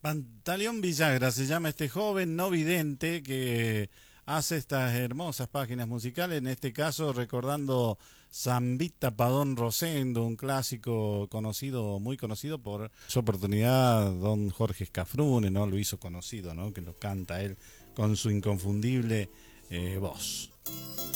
Pantaleón Villagra se llama este joven no vidente que hace estas hermosas páginas musicales, en este caso recordando Zambita Padón Rosendo, un clásico conocido, muy conocido por su oportunidad, don Jorge Scafrune, ¿no? Lo hizo conocido, ¿no? Que lo canta él con su inconfundible voz.